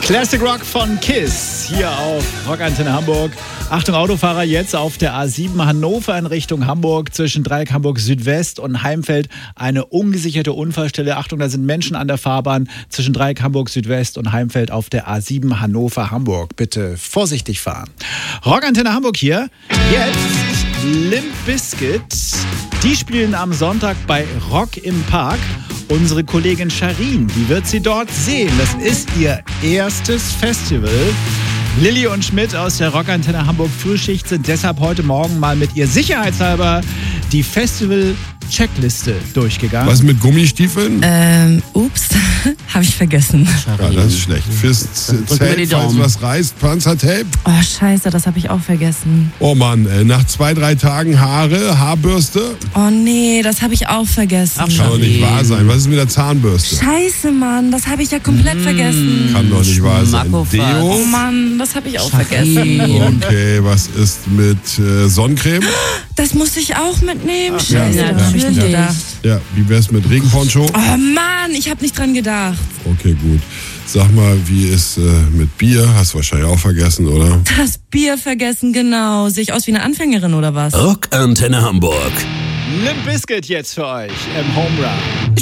Classic Rock von KISS hier auf Rockantenne Hamburg. Achtung Autofahrer, jetzt auf der A7 Hannover in Richtung Hamburg zwischen Dreieck Hamburg Südwest und Heimfeld eine ungesicherte Unfallstelle. Achtung, da sind Menschen an der Fahrbahn zwischen Dreieck Hamburg Südwest und Heimfeld auf der A7 Hannover Hamburg. Bitte vorsichtig fahren. Rockantenne Hamburg hier. Jetzt Limp Bizkit. Die spielen am Sonntag bei Rock im Park. Unsere Kollegin Sharin, die wird sie dort sehen. Das ist ihr erstes Festival. Lilly und Schmidt aus der Rockantenne Hamburg Frühschicht sind deshalb heute Morgen mal mit ihr sicherheitshalber die Festival-Checkliste durchgegangen. Was mit Gummistiefeln? Ups, habe ich vergessen. Ja, das ist schlecht. Fürs Zelt, falls was reißt, Panzertape. Oh, scheiße, das habe ich auch vergessen. Oh Mann, nach 2-3 Tagen Haare, Haarbürste. Oh nee, das habe ich auch vergessen. Kann doch nicht wahr sein. Was ist mit der Zahnbürste? Scheiße, Mann, das habe ich ja komplett vergessen. Kann doch nicht wahr sein. Deo? Oh Mann, das habe ich auch vergessen. Okay, was ist mit Sonnencreme? Das muss ich auch mitnehmen. Scheiße, Ja, da habe ich nicht gedacht. Ja, wie wär's mit Regenponcho? Oh Mann, ich habe nicht dran gedacht. Okay, gut. Sag mal, wie ist mit Bier? Hast du wahrscheinlich auch vergessen, oder? Das Bier vergessen, genau. Sehe ich aus wie eine Anfängerin oder was? Rockantenne Hamburg. Limp Bizkit jetzt für euch im Home Run.